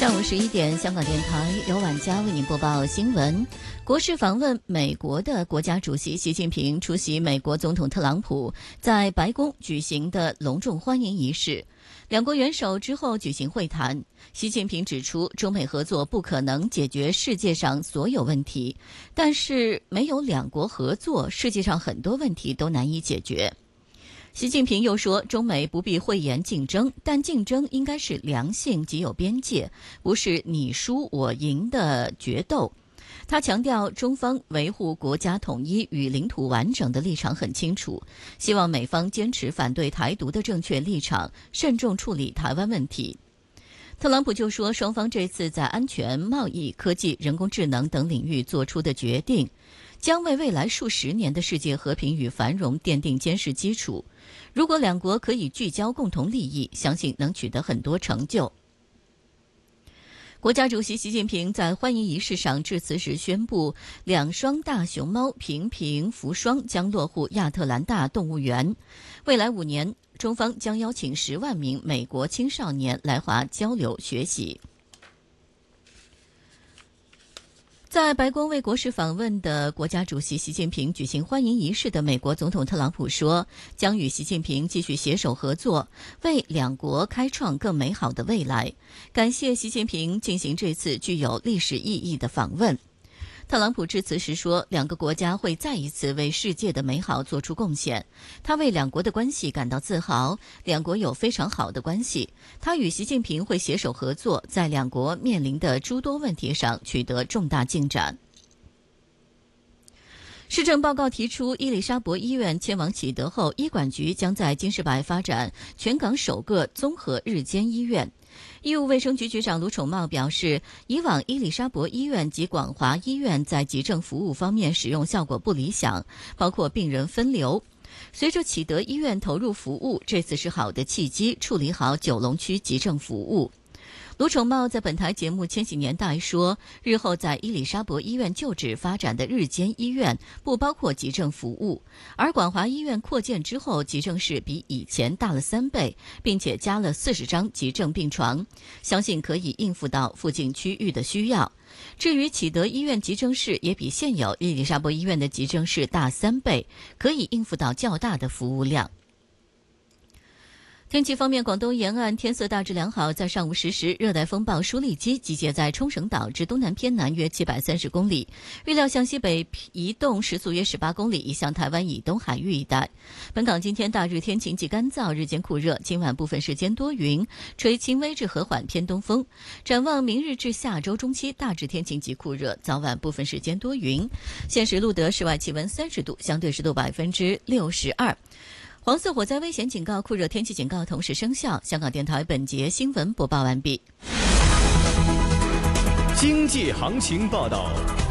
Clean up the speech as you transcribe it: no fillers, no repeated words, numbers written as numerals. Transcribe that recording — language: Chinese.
上午11点，香港电台由晚佳为您播报新闻。国事访问美国的国家主席习近平出席美国总统特朗普在白宫举行的隆重欢迎仪式，两国元首之后举行会谈。习近平指出，中美合作不可能解决世界上所有问题，但是没有两国合作，世界上很多问题都难以解决。习近平又说，中美不必讳言竞争，但竞争应该是良性及有边界，不是你输我赢的决斗。他强调，中方维护国家统一与领土完整的立场很清楚，希望美方坚持反对台独的正确立场，慎重处理台湾问题。特朗普就说，双方这次在安全、贸易、科技、人工智能等领域做出的决定，将为未来数十年的世界和平与繁荣奠定坚实基础。如果两国可以聚焦共同利益，相信能取得很多成就。国家主席习近平在欢迎仪式上致辞时宣布，两双大熊猫平平福双将落户亚特兰大动物园。未来5年，中方将邀请10万名美国青少年来华交流学习。在白宫为国事访问的国家主席习近平举行欢迎仪式的美国总统特朗普说，将与习近平继续携手合作，为两国开创更美好的未来。感谢习近平进行这次具有历史意义的访问。特朗普致辞时说，两个国家会再一次为世界的美好做出贡献。他为两国的关系感到自豪，两国有非常好的关系。他与习近平会携手合作，在两国面临的诸多问题上取得重大进展。市政报告提出，伊丽莎白医院迁往启德后，医管局将在金士白发展全港首个综合日间医院。医务卫生局局长卢宠茂表示，以往伊丽莎白医院及广华医院在急症服务方面使用效果不理想，包括病人分流。随着启德医院投入服务，这次是好的契机，处理好九龙区急症服务。卢宠茂在本台节目《千禧年代》说，日后在伊丽莎白医院旧址发展的日间医院不包括急症服务，而广华医院扩建之后，急症室比以前大了3倍，并且加了40张急症病床，相信可以应付到附近区域的需要。至于启德医院急症室，也比现有伊丽莎白医院的急症室大3倍，可以应付到较大的服务量。天气方面，广东沿岸天色大致良好，在上午10时，热带风暴舒力基集结在冲绳岛至东南偏南约730公里，预料向西北移动，时速约18公里，移向台湾以东海域一带。本港今天大致天晴及干燥，日间酷热，今晚部分时间多云，吹轻微至和缓偏东风。展望明日至下周中期，大致天晴及酷热，早晚部分时间多云。现时录得室外气温30度，相对湿度62%。黄色火灾危险警告、酷热天气警告同时生效。香港电台本节新闻播报完毕。 经济行情报道。